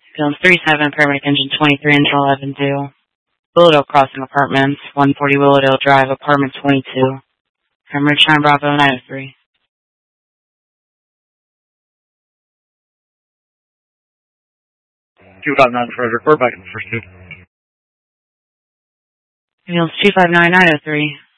Films 37, paramedic engine 23 and 11-2. Willowdale Crossing Apartments, 140 Willowdale Drive, Apartment 22. Hemorrhage time Bravo 903. 259 for report back in the first two. Fields 259903.